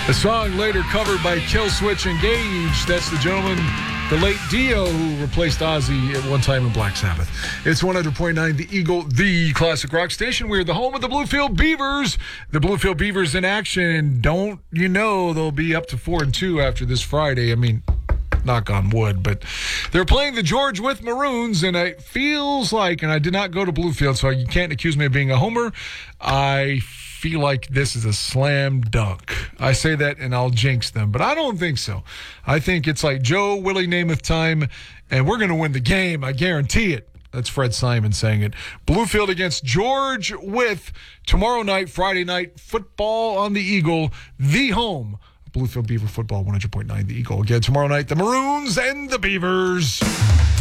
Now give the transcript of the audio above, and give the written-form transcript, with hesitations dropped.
The song later covered by Killswitch Engage. That's the gentleman, the late Dio, who replaced Ozzy at one time in Black Sabbath. It's 100.9 The Eagle, the classic rock station. We're the home of the Bluefield Beavers. The Bluefield Beavers in action. Don't you know they'll be up to 4-2 after this Friday? I mean, knock on wood, but they're playing the George Wythe Maroons, and it feels like, and I did not go to Bluefield, so you can't accuse me of being a homer. I feel like this is a slam dunk. I say that and I'll jinx them, but I don't think so. I think it's like Joe Willie Namath time, and we're going to win the game. I guarantee it. That's Fred Simon saying it. Bluefield against George Wythe tomorrow night, Friday night, football on the Eagle, the home. Bluefield Beaver football, 100.9 The Eagle. Again tomorrow night, the Maroons and the Beavers.